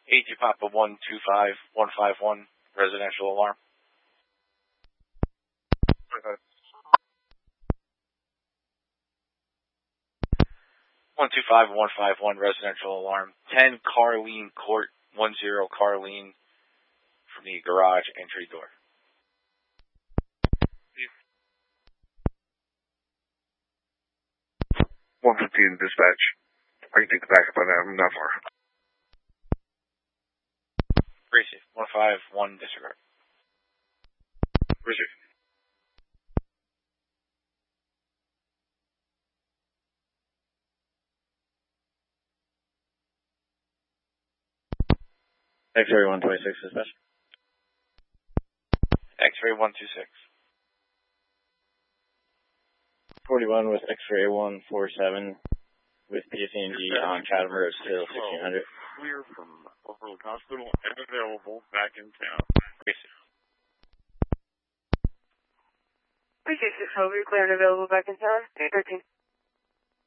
AT Papa 125151, residential alarm. 125151, residential alarm. 10 Carlene Court, 10 Carlene, from the garage entry door. 115 dispatch. I can take the backup on that. I'm not far. Receive. 151 disregard. Receive. X-ray 126 dispatch. X-ray 126. 41 with X-ray 147 with PSNG on Chatham Road, still 1600. Clear from Overlook Hospital and available back in town. 366 over, clear and available back in town. 813.